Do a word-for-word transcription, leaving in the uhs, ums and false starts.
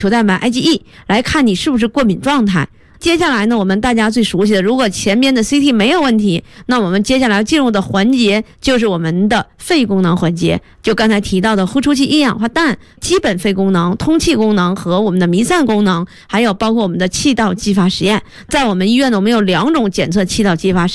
球蛋白 I G E 来看你是不是过敏状态。接下来呢，我们大家最熟悉的，如果前边的 C T 没有问题，那我们接下来进入的环节就是我们的肺功能环节，就刚才提到的呼出气一氧化氮、基本肺功能、通气功能和我们的弥散功能，还有包括我们的气道激发实验。在我们医院呢，我们有两种检测气道激发实验。